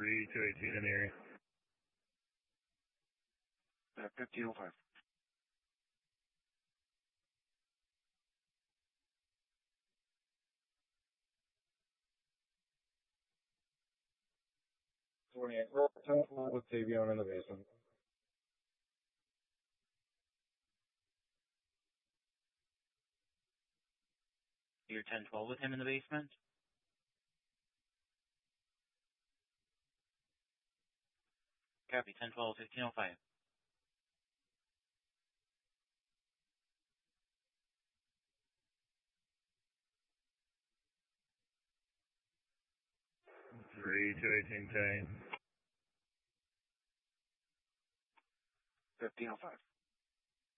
218 in the area. 1505. With Savion in the basement. You're 1012 with him in the basement? Copy, 1012, 1505. Three, 218 10. 1505.